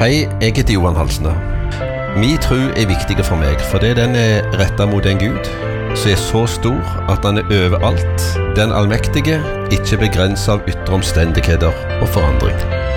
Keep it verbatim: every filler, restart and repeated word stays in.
Hei, jeg heter Johan Halsne. Min tro er viktig for meg, fordi den er rettet mot en Gud som er så stor at han er overalt, den allmektige, ikke begrenset av ytre omstendigheter og forandring.